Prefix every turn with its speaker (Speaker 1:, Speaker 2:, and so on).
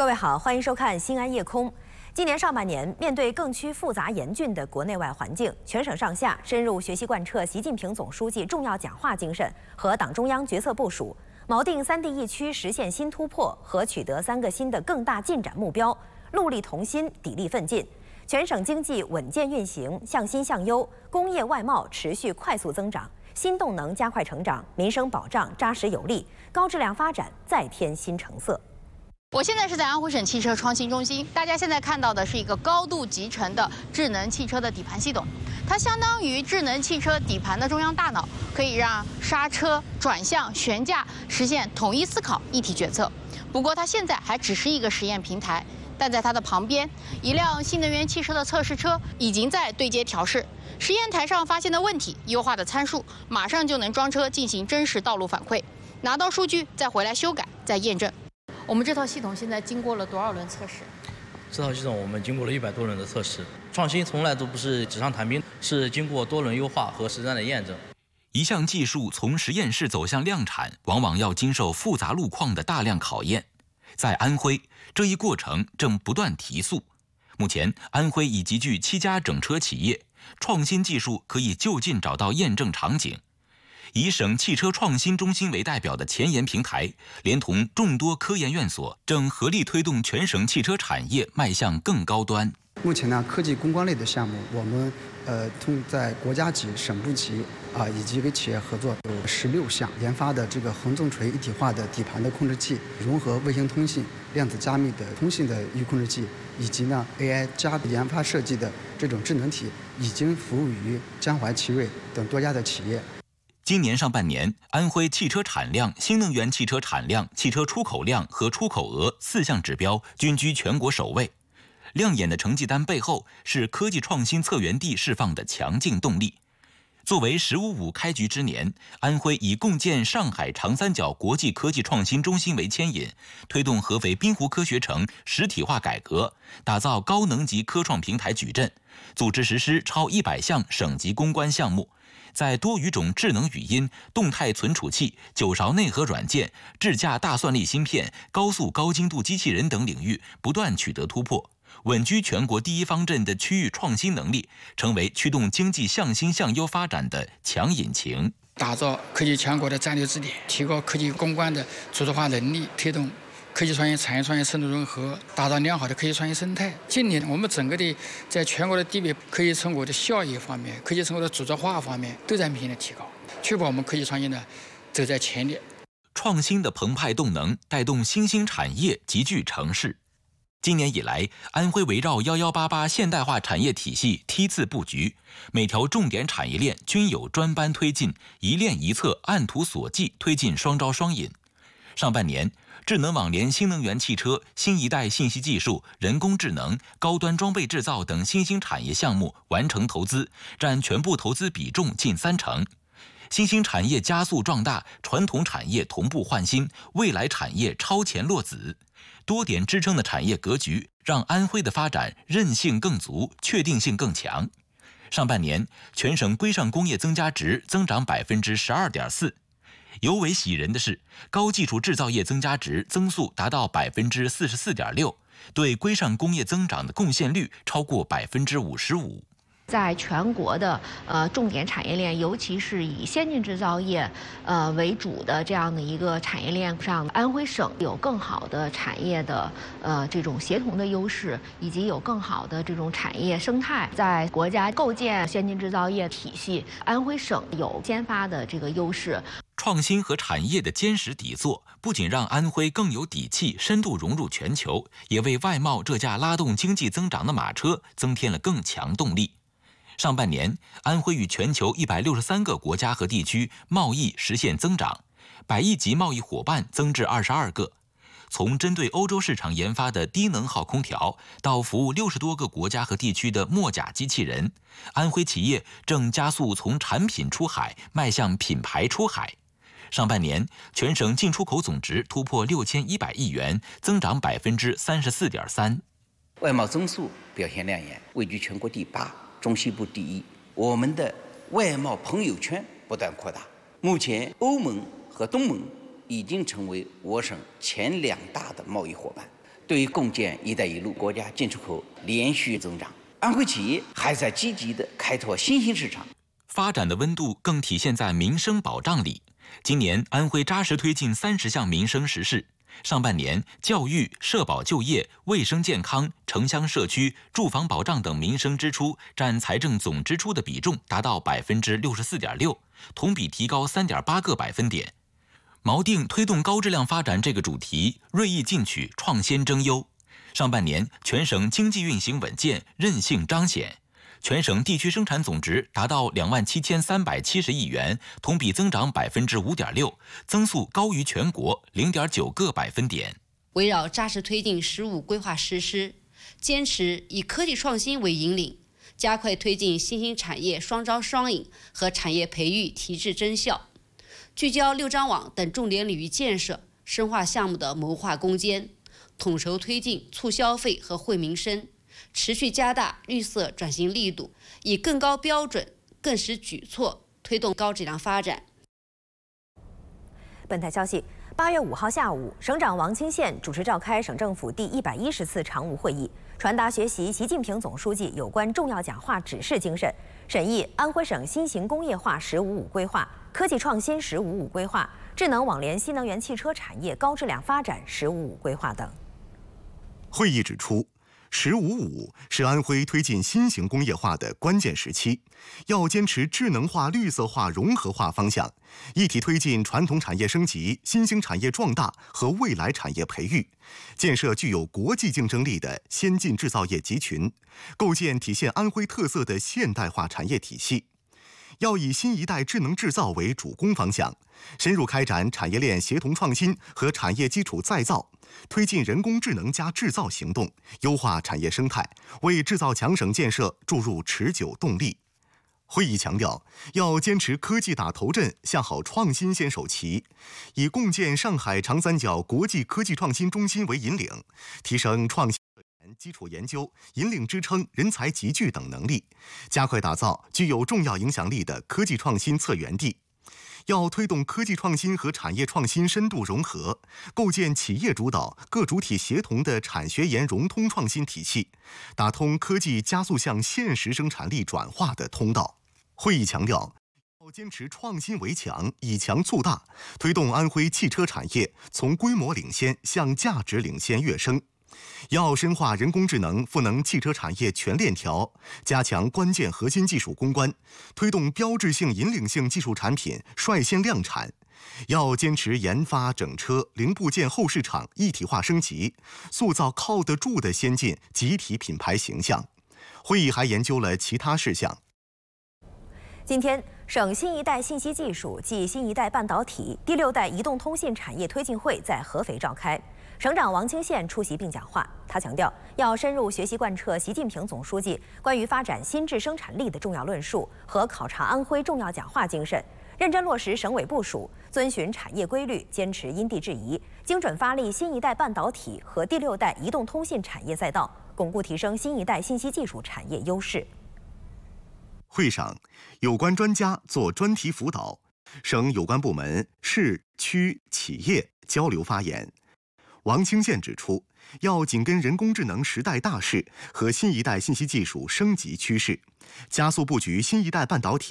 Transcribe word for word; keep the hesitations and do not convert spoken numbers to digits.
Speaker 1: 各位好，欢迎收看《新安夜空》。今年上半年，面对更趋复杂严峻的国内外环境，全省上下深入学习贯彻习近平总书记重要讲话精神和党中央决策部署，锚定三地一区实现新突破和取得三个新的更大进展目标，戮力同心，砥砺奋进。全省经济稳健运行，向新向优，工业外贸持续快速增长，新动能加快成长，民生保障扎实有力，高质量发展再添新成色。
Speaker 2: 我现在是在安徽省汽车创新中心，大家现在看到的是一个高度集成的智能汽车的底盘系统，它相当于智能汽车底盘的中央大脑，可以让刹车、转向、悬架实现统一思考、一体决策。不过它现在还只是一个实验平台，但在它的旁边，一辆新能源汽车的测试车已经在对接调试。实验台上发现的问题、优化的参数，马上就能装车进行真实道路反馈，拿到数据再回来修改、再验证。 我们这套系统现在经过了多少轮测试？
Speaker 3: 这套系统我们经过了一百多轮的测试。创新从来都不是纸上谈兵，是经过多轮优化和实战的验证。
Speaker 4: 一项技术从实验室走向量产，往往要经受复杂路况的大量考验。在安徽，这一过程正不断提速。目前，安徽已集聚七家整车企业，创新技术可以就近找到验证场景。 以省汽车创新中心为代表的前沿平台，连同众多科研院所，正合力推动全省汽车产业迈向更高端。
Speaker 5: 目前呢，科技攻关类的项目，我们呃通在国家级、省部级啊、呃、以及跟企业合作有十六项研发的这个横纵锤一体化的底盘的控制器，融合卫星通信、量子加密的通信的预控制器，以及呢 A I 加研发设计的这种智能体，已经服务于江淮奇瑞等多家的企业。
Speaker 4: 今年上半年，安徽汽车产量、新能源汽车产量、汽车出口量和出口额四项指标均居全国首位。亮眼的成绩单背后是科技创新策源地释放的强劲动力。作为“十五五”开局之年，安徽以共建上海长三角国际科技创新中心为牵引，推动合肥滨湖科学城实体化改革，打造高能级科创平台矩阵，组织实施超一百项省级攻关项目。 在多语种智能语音、动态存储器、九勺内核软件、智驾大算力芯片、高速高精度机器人等领域不断取得突破，稳居全国第一方阵的区域创新能力，成为驱动经济向新向优发展的强引擎。
Speaker 6: 打造科技强国的战略支点，提高科技攻关的组织化能力，推动 科技创新、产业创新深度融合，打造良好的科技创新生态。近年，我们整个的在全国的地位、科技成果的效益方面、科技成果的组织化方面，都在明显的提高，确保我们科技创新呢走在前列。
Speaker 4: 创新的澎湃动能带动新兴产业集聚城市。今年以来，安徽围绕幺幺八八现代化产业体系梯次布局，每条重点产业链均有专班推进，一链一策，按图索骥，推进双招双引。上半年， 智能网联新能源汽车、新一代信息技术、人工智能、高端装备制造等新兴产业项目完成投资，占全部投资比重近三成。新兴产业加速壮大，传统产业同步换新，未来产业超前落子。多点支撑的产业格局，让安徽的发展韧性更足，确定性更强。上半年，全省规上工业增加值增长百分之十二点四。 尤为喜人的是，高技术制造业增加值增速达到百分之四十四点六，对规上工业增长的贡献率超过百分之五十五。
Speaker 7: 在全国的呃重点产业链，尤其是以先进制造业呃为主的这样的一个产业链上，安徽省有更好的产业的呃这种协同的优势，以及有更好的这种产业生态。在国家构建先进制造业体系，安徽省有先发的这个优势。
Speaker 4: 创新和产业的坚实底座，不仅让安徽更有底气深度融入全球，也为外贸这架拉动经济增长的马车增添了更强动力。上半年，安徽与全球一百六十三个国家和地区贸易实现增长，百亿级贸易伙伴增至二十二个。从针对欧洲市场研发的低能耗空调，到服务六十多个国家和地区的墨甲机器人，安徽企业正加速从产品出海迈向品牌出海。 上半年，全省进出口总值突破六千一百亿元，增长百分之三十四点三。
Speaker 8: 外贸增速表现亮眼，位居全国第八，中西部第一。我们的外贸朋友圈不断扩大，目前欧盟和东盟已经成为我省前两大的贸易伙伴。 对于共建“一带一路”，国家进出口连续增长，安徽企业还在积极地开拓新兴市场。
Speaker 4: 发展的温度更体现在民生保障里。今年安徽扎实推进三十项民生实事。上半年，教育、社保就业、卫生健康、城乡社区、住房保障等民生支出占财政总支出的比重达到百分之六十四点六，同比提高三点八个百分点。锚定推动高质量发展这个主题，锐意进取，创新争优。上半年，全省经济运行稳健，韧性彰显。全省地区生产总值达到两万七千三百七十亿元，同比增长百分之五点六，增速高于全国零点九个百分点。
Speaker 9: 围绕扎实推进“十五”规划实施，坚持以科技创新为引领，加快推进新兴产业双招双引和产业培育提质增效，聚焦六张网等重点领域建设，深化项目的谋划攻坚，统筹推进促消费和惠民生。持续加大绿色转型力度，以更高标准、更实举措推动高质量发展。
Speaker 1: 本台消息，八月五号下午，省长王清县主持召开省政府第一百一十次常务会议，传达学习习近平总书记有关重要讲话指示精神，审议安徽省新型工业化“十五五”规划、科技创新“十五五”规划、智能网联新能源汽车产业高质量发展“十五五”规划等。
Speaker 10: 会议指出，十五五是安徽推进新型工业化的关键时期，要坚持智能化、绿色化、融合化方向，一体推进传统产业升级、新兴产业壮大和未来产业培育，建设具有国际竞争力的先进制造业集群，构建体现安徽特色的现代化产业体系。要以新一代智能制造为主攻方向，深入开展产业链协同创新和产业基础再造，推进人工智能加制造行动，优化产业生态，为制造强省建设注入持久动力。会议强调，要坚持科技打头阵，向好创新先手棋，以共建上海长三角国际科技创新中心为引领，提升创新基础研究、引领支撑、人才集聚等能力，加快打造具有重要影响力的科技创新策源地。要推动科技创新和产业创新深度融合，构建企业主导、各主体协同的产学研融通创新体系，打通科技加速向现实生产力转化的通道。会议强调，要坚持创新为强，以强促大，推动安徽汽车产业从规模领先向价值领先跃升。要深化人工智能赋能汽车产业全链条，加强关键核心技术攻关，推动标志性引领性技术产品率先量产。要坚持研发整车零部件后市场一体化升级，塑造靠得住的先进集体品牌形象。会议还研究了其他事项。
Speaker 1: 今天，省新一代信息技术暨新一代半导体第六代移动通信产业推进会在合肥召开。省长王清县出席并讲话，他强调要深入学习贯彻习近平总书记关于发展新质生产力的重要论述和考察安徽重要讲话精神，认真落实省委部署，遵循产业规律，坚持因地制宜，精准发力新一代半导体和第六代移动通信产业赛道，巩固提升新一代信息技术产业优势。
Speaker 10: 会上，有关专家做专题辅导，省有关部门、市区企业交流发言。王清县指出，要紧跟人工智能时代大势和新一代信息技术升级趋势，加速布局新一代半导体。